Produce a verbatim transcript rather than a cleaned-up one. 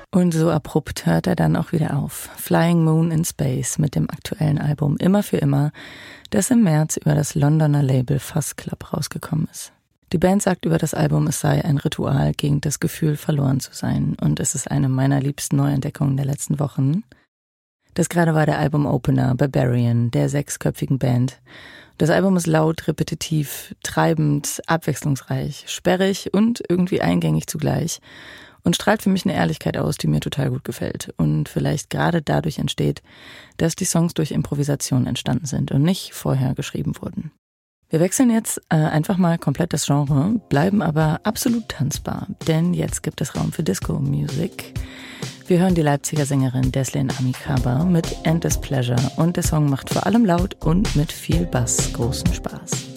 Und so abrupt hört er dann auch wieder auf. Flying Moon in Space mit dem aktuellen Album Immer für immer, das im März über das Londoner Label Fuzz Club rausgekommen ist. Die Band sagt über das Album, es sei ein Ritual gegen das Gefühl, verloren zu sein. Und es ist eine meiner liebsten Neuentdeckungen der letzten Wochen. Das gerade war der Album-Opener Barbarian, der sechsköpfigen Band. Das Album ist laut, repetitiv, treibend, abwechslungsreich, sperrig und irgendwie eingängig zugleich und strahlt für mich eine Ehrlichkeit aus, die mir total gut gefällt und vielleicht gerade dadurch entsteht, dass die Songs durch Improvisation entstanden sind und nicht vorher geschrieben wurden. Wir wechseln jetzt äh, einfach mal komplett das Genre, bleiben aber absolut tanzbar, denn jetzt gibt es Raum für Disco-Music. Wir hören die Leipziger Sängerin Deslin Amikaba mit Endless Pleasure und der Song macht vor allem laut und mit viel Bass großen Spaß.